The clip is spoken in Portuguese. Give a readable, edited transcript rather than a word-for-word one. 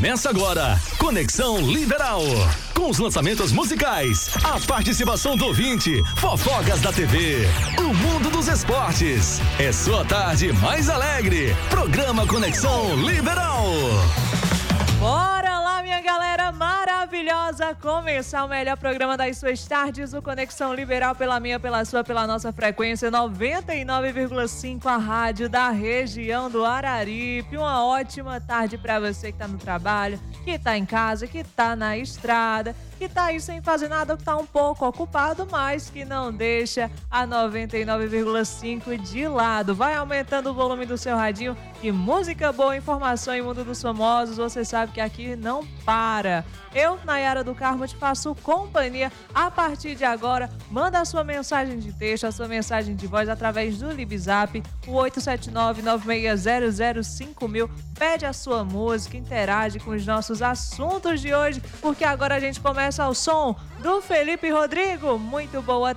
Começa agora, Conexão Liberal. Com os lançamentos musicais, a participação do ouvinte, fofocas da TV, o mundo dos esportes. É sua tarde mais alegre. Programa Conexão Liberal. Bora lá, minha galera maravilhosa, começar o melhor programa das suas tardes, o Conexão Liberal, pela minha, pela sua, pela nossa frequência 99,5, a rádio da região do Araripe. Uma ótima tarde para você que tá no trabalho, que tá em casa, que tá na estrada, que tá aí sem fazer nada, que tá um pouco ocupado, mas que não deixa a 99,5 de lado. Vai aumentando o volume do seu radinho, que música boa, informação em mundo dos famosos, você sabe que aqui não para. Eu, Nayara do Carmo, te faço companhia a partir de agora. Manda a sua mensagem de texto, a sua mensagem de voz através do Libzap, o 879-9600-5000. Pede a sua música, interage com os nossos assuntos de hoje, porque agora a gente começa ao som do Felipe Rodrigo. Muito boa